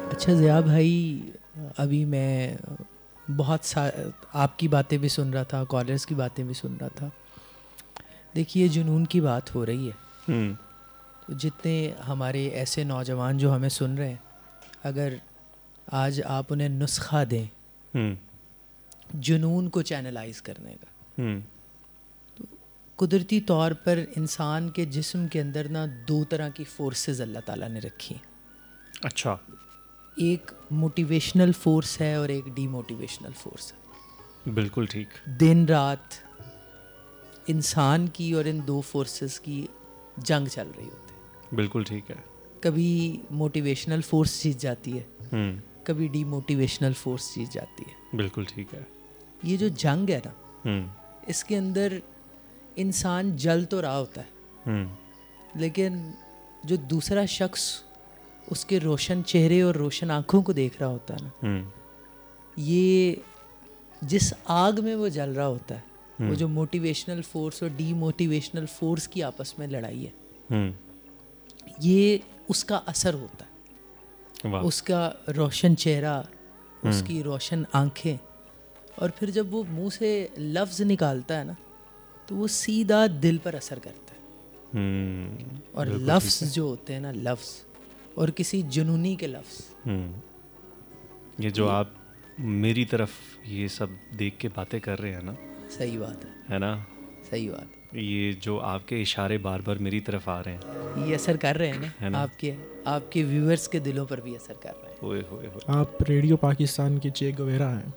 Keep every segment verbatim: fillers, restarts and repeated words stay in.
अच्छा ज़िया भाई, अभी मैं बहुत सा आपकी बातें भी सुन रहा था, कॉलर्स की बातें भी सुन रहा था। देखिए, जुनून की बात हो रही है, हम्म तो जितने हमारे ऐसे नौजवान जो हमें सुन रहे हैं, अगर आज आप उन्हें नुस्खा दें हम्म जुनून को चैनलाइज करने का, हम्म कुदरती तौर पर इंसान के जिस्म के अंदर ना दो तरह की फोर्सेस अल्लाह ताला ने रखी हैं। अच्छा, एक मोटिवेशनल फोर्स है और एक डीमोटिवेशनल फोर्स है। बिल्कुल ठीक। दिन रात इंसान की और इन दो फोर्सेस की जंग चल रही होती है। बिल्कुल ठीक है। कभी मोटिवेशनल फोर्स जीत जाती है, हम्म कभी डीमोटिवेशनल फोर्स जीत जाती है। बिल्कुल ठीक है। ये जो जंग है ना, हम्म इसके अंदर इंसान जल तो रहा होता है, हम्म लेकिन जो दूसरा शख्स उसके रोशन चेहरे और रोशन आँखों को देख रहा होता है ना, हम्म ये जिस आग में वो जल रहा होता है, वो हम्म जो मोटिवेशनल फोर्स और डीमोटिवेशनल फोर्स की आपस में लड़ाई है, हम्म ये उसका असर होता है। वाह। उसका रोशन चेहरा, हम्म उसकी रोशन आंखें, और फिर जब वो मुंह से लफ्ज़ निकालता है ना, तो वो सीधा दिल पर असर करता है। हम्म और बिल्कुल ठीक लफ्ज़ है। जो होते हैं ना, लफ्ज़ और किसी जुनूनी के लफ्ज़, हम्म ये जो ये आप मेरी तरफ ये सब देख के बातें कर रहे हैं ना, सही बात है, है ना, सही बात ये जो आपके इशारे बार बार मेरी तरफ आ रहे हैं, है। ये असर कर रहे हैं ना, है ना, आपके आपके व्यूअर्स के दिलों पर भी असर कर रहे हैं। ओए होए होए। आप रेडियो पाकिस्तान के चे गवेरा हैं।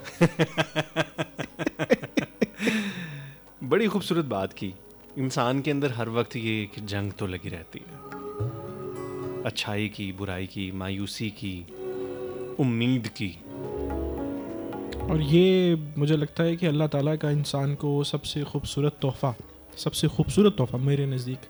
बड़ी खूबसूरत बात की। इंसान के अंदर हर वक्त ये एक जंग तो लगी रहती है, अच्छाई की, बुराई की, मायूसी की, उम्मीद की। और ये मुझे लगता है कि अल्लाह ताला का इंसान को सबसे खूबसूरत तोहफ़ा सबसे खूबसूरत तोहफ़ा मेरे नज़दीक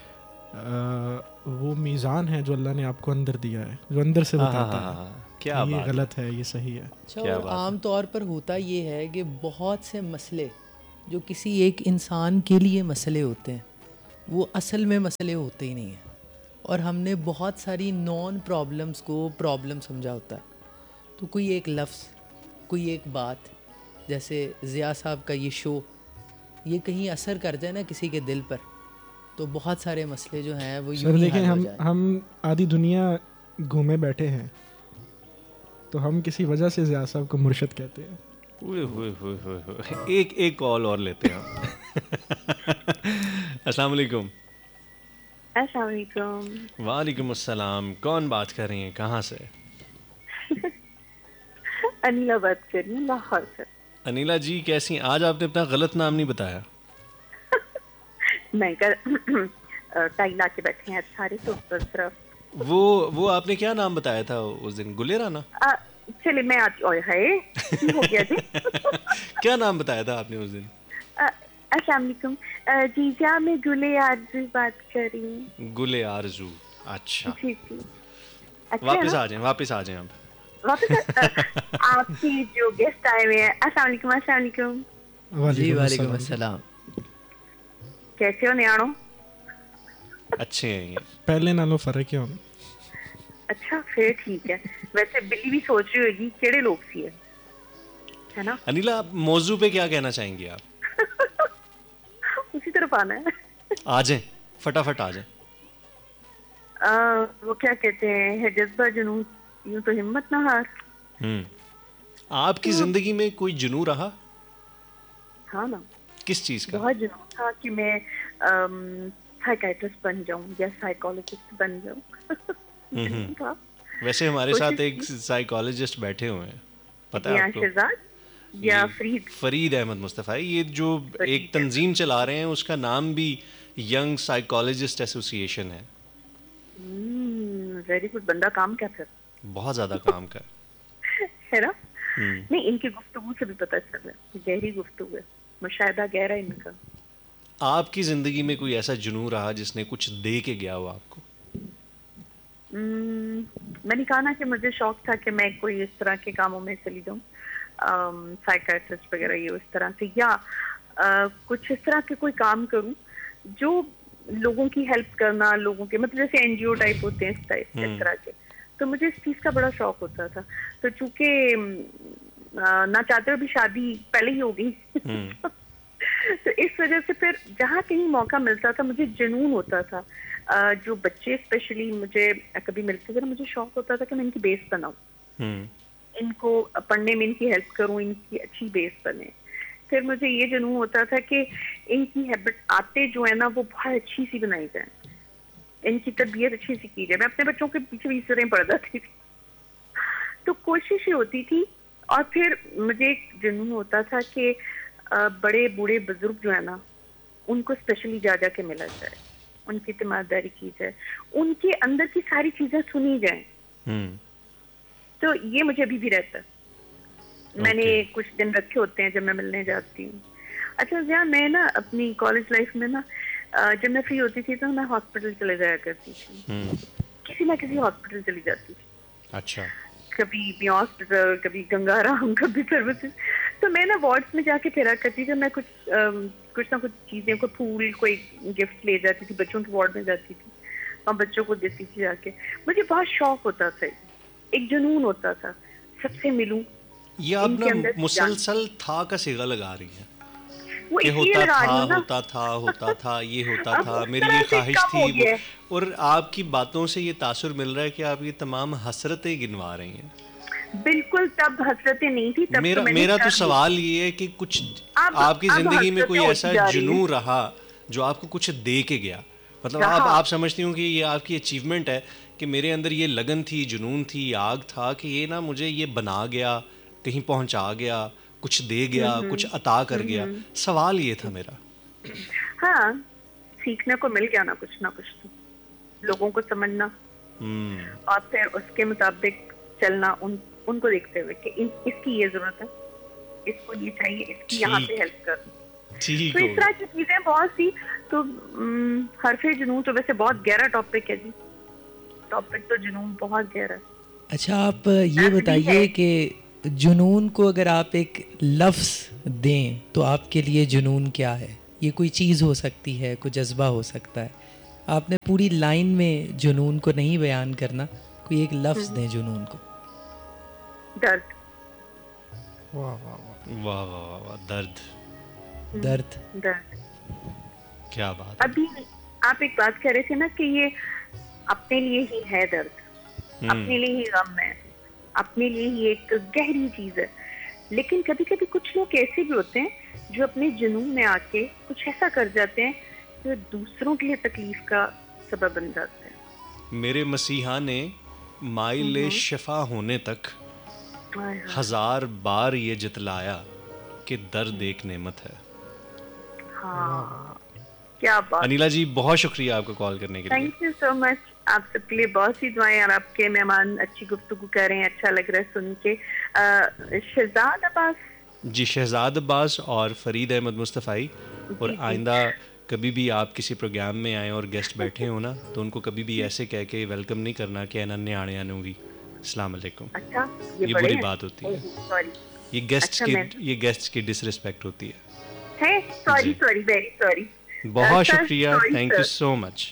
वो मीज़ान है जो अल्लाह ने आपको अंदर दिया है, जो अंदर से बताता है क्या कि ये बात गलत है, ये सही है। अच्छा, क्या और बात है। आम तौर पर होता ये है कि बहुत से मसले जो किसी एक इंसान के लिए मसले होते हैं, वो असल में मसले होते ही नहीं हैं, और हमने बहुत सारी नॉन प्रॉब्लम्स को प्रॉब्लम समझा होता है। तो कोई एक लफ्ज़, कोई एक बात, जैसे ज़िया साहब का ये शो, ये कहीं असर कर जाए ना किसी के दिल पर, तो बहुत सारे मसले जो हैं वो यूं सर ही देखें, हल हो हम जाए। हम आधी दुनिया घूमे बैठे हैं, तो हम किसी वजह से ज़िया साहब को मुर्शद कहते हैं। हुए हुए हुए हुए हुए। एक एक कॉल और लेते हैं हम। अस्सलाम वालेकुम। अस्सलाम वालेकुम। वालेकुम अस्सलाम। कौन बात कर रही हैं, कहाँ से? अनिला बात कर रही हूँ, लाहौर से। अनिला जी कैसी? आज आपने अपना गलत नाम नहीं बताया। मैं कर टाइल आके बैठे हैं सारे, तो उस तरफ वो वो आपने क्या नाम बताया था उस दिन? गुले राना? आ, चले मैं आती। ओए हाय, की हो गया जी? क्या नाम बताया था आपने उस दिन? आ, अस्सलाम वालेकुम। आ, जीजा, मैं गुले आरजू बात कर रही हूँ। गुले आरजू। अच्छा, जी जी, अच्छा है वापस ना? आ जाएं, वापस आ जाएं आप। वापस आ, आपके जो गेस्ट आए हुए हैं, अस्सलाम वालेकुम। अस्सलाम वालेकुम। जी वालेकुम वालेकुम अस्सलाम। अस्सलाम। कैसे हो न्याणो? अच्छे हैं ये। पहले नालों फ़र्क है हम। अच्छा, फिर ठीक है। वैसे बिल्ली भी सोच रही होगी केड़े लोग सी है, है ना? अनिला, आप मौजू पे क्या कहना चाहेंगी आप? उसी तरफ आना है। आ जाएं, फटाफट आ जाएं। आ, वो क्या कहते हैं, है जज्बा जुनून, यूं तो हिम्मत ना हार। हम्म आपकी तो जिंदगी में कोई जुनून रहा? हाँ ना, किस चीज का? बहुत जुनून था कि मैं साइकाइट्रिस्ट बन जाऊं या साइकोलॉजिस्ट बन जाऊं। जुनून था। वैसे हमारे साथ कोशिश एक की। साइकोलॉजिस्ट बैठे हुए हैं, पता है या आपको? शहजाद या ये फरीद। फरीद अहमद मुस्तफ़ा। ये जो फरीद एक तंजीम चला रहे हैं, उसका नाम भी यंग साइकोलॉजिस्ट एसोसिएशन है। वेरी गुड, बंदा काम क्या फिर, बहुत ज़्यादा काम कर। है ना? हम्म नहीं, इनकी गुफ्तगू से भी पता चल रहा है, गहरी गुफ्तगू है, मुशाहिदा गहरा है इनका। आपकी ज़िंदगी में कोई ऐसा जुनून रहा जिसने कुछ दे के गया हो आपको? हम्म, मैंने कहा ना कि मुझे शौक था कि मैं कोई इस तरह के कामों में चली जाऊँ, साइकाइट्रिस्ट वगैरह, ये उस तरह से, या आ, कुछ इस तरह के कोई काम करूँ जो लोगों की हेल्प करना, लोगों के मतलब जैसे एनजीओ टाइप होते हैं, इस टाइप इस तरह के, तो मुझे इस चीज़ का बड़ा शौक होता था। तो चूंकि ना चाहते हुए भी शादी पहले ही हो गई तो इस वजह से फिर जहाँ कहीं मौका मिलता था मुझे जुनून होता था। uh, जो बच्चे स्पेशली मुझे कभी मिलते थे ना, मुझे शौक होता था कि मैं इनकी बेस बनाऊं, इनको पढ़ने में इनकी हेल्प करूं, इनकी अच्छी बेस बने। फिर मुझे ये जुनून होता था कि इनकी हैबिट आते जो है ना वो बहुत अच्छी सी बनाई जाए, इनकी तरबियत अच्छी सी की जाए। मैं अपने बच्चों के पीछे भी सूरें पढ़ जाती थी तो कोशिश ये होती थी। और फिर मुझे एक जुनून होता था कि बड़े बूढ़े बुजुर्ग जो है ना उनको स्पेशली जा जा के मिला जाए, उनकी तीमारदारी की जाए, उनके अंदर की सारी चीजें सुनी जाए। तो ये मुझे अभी भी रहता है। okay. मैंने कुछ दिन रखे होते हैं जब मैं मिलने जाती हूँ। अच्छा ज़िया, मैं ना अपनी कॉलेज लाइफ में ना जब मैं फ्री होती थी तो मैं हॉस्पिटल चले जाया करती थी, किसी ना किसी हॉस्पिटल चली जाती थी। अच्छा। कभी बी हॉस्पिटल, कभी गंगाराम, कभी सर्विसेज। तो मैं ना वार्ड्स में जाके फिरा करती थी। मैं कुछ आ, कुछ ना कुछ चीजें, कोई फूल, कोई गिफ्ट ले जाती थी, बच्चों के वार्ड में जाती थी और बच्चों को देती थी जाके। मुझे बहुत शौक होता था, एक जुनून होता था, सबसे मिलूं। ये आप ना मुसलसल था का सिगा लगा रही हैं कि होता था होता था होता था ये होता था, मेरी ये ख्वाहिश थी वो, और आपकी बातों से ये तासुर मिल रहा है कि आप ये तमाम हसरतें गिनवा रही हैं। बिल्कुल, तब हसरतें नहीं थी। तब मेरा तो मेरा तो सवाल ये है कि कुछ अब, आपकी अब जिंदगी में कोई ऐसा जुनून रहा जो आपको कुछ दे के गया, मतलब आप आप समझती हूँ कि ये आपकी अचीवमेंट है कि मेरे अंदर ये लगन थी, जुनून थी, आग था कि ये ना मुझे ये बना गया, कहीं पहुंचा गया, कुछ दे गया, कुछ अता कर गया। सवाल ये था मेरा। हाँ, सीखने को मिल गया ना कुछ ना कुछ, तो लोगों को समझना और फिर उसके मुताबिक चलना, उन उनको देखते हुए कि इन, इसकी ये जरूरत है, इसको ये चाहिए, इसकी यहाँ पे हेल्प कर। तो इस तरह की चीजें बहुत सी। तो हरफे जुनून तो वैसे बहुत गहरा टॉपिक है जी, टॉपिक तो जुनून बहुत गहरा है। अच्छा, आप ये बताइए कि जुनून को अगर आप एक लफ्ज़ दें तो आपके लिए जुनून क्या है? ये कोई चीज़ हो सकती है, कोई जज्बा हो सकता है। आपने पूरी लाइन में जुनून को नहीं बयान करना, कोई एक लफ्ज़ दें जुनून को। दर्द। वाह वाह वाह वाह वाह, दर्द दर्द दर्द क्या बात है। अभी आप एक बात कह रहे थे ना कि ये अपने लिए ही है दर्द, अपने लिए ही गम है, अपने लिए ही एक गहरी चीज है। लेकिन कभी कभी कुछ लोग ऐसे भी होते हैं जो अपने जुनून में आके कुछ ऐसा कर जाते हैं जो दूसरों के लिए तकलीफ का सबब बन जाते हैं। मेरे मसीहा ने माइल शिफा होने तक हजार बार ये जितलाया कि दर्द एक नेमत है। हाँ, क्या बात। अनिला जी, बहुत शुक्रिया आपको कॉल करने के लिए। Thank you so much. आप सबके लिए बहुत सी दुआएं, और आपके मेहमान अच्छी गुफ्तगू कर रहे हैं, अच्छा लग रहा है सुन के। शहजाद अब्बास जी, शहजाद अब्बास और फरीद अहमद मुस्तफ़ाई। और आइंदा कभी भी आप किसी प्रोग्राम में आए और गेस्ट बैठे हो ना, तो उनको कभी भी ऐसे कह के वेलकम नहीं करना कि अनन्य आने आनूंगी, अस्सलाम वालेकुम। अच्छा, ये, ये बुरी बात होती है। सॉरी, ये गेस्ट्स अच्छा, की ये गेस्ट्स की डिसरिस्पेक्ट होती है। है सॉरी सॉरी वेरी सॉरी। बहुत शुक्रिया, thank you so much.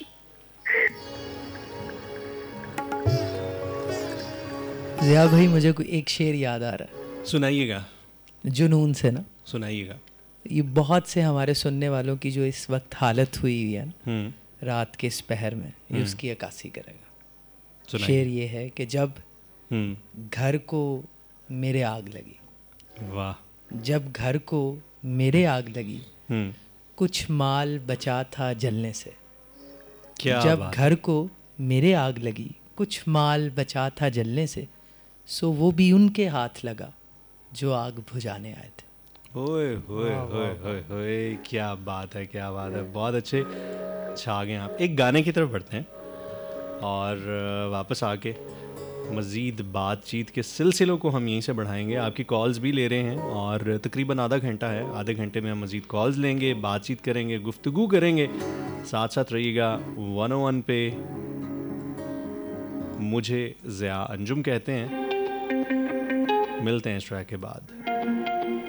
Zia भाई, मुझे कोई एक शेर याद आ रहा है। सुनाइएगा। जुनून से ना, सुनाइएगा। ये बहुत से हमारे सुनने वालों की जो इस वक्त हालत हुई हुई है ना, रात के इस पहर में, ये उसकी अक्कासी करेगा। शेर ये है कि जब घर को मेरे आग लगी, वाह, जब घर को मेरे आग लगी, कुछ माल बचा था जलने से। क्या जब बात। घर को मेरे आग लगी, कुछ माल बचा था जलने से, सो वो भी उनके हाथ लगा जो आग बुझाने आए थे। ओए होए होए होए होए, क्या बात है, क्या बात है, बहुत अच्छे छा गए आप। एक गाने की तरफ बढ़ते हैं और वापस आके मज़ीद बातचीत के सिलसिलों को हम यहीं से बढ़ाएंगे। आपकी कॉल्स भी ले रहे हैं और तकरीबन आधा घंटा है, आधे घंटे में हम मज़ीद कॉल्स लेंगे, बातचीत करेंगे, गुफ्तगू करेंगे। साथ साथ रहिएगा। वन ओ वन पे मुझे ज़िया अंजुम कहते हैं। मिलते हैं इस ट्रैक के बाद।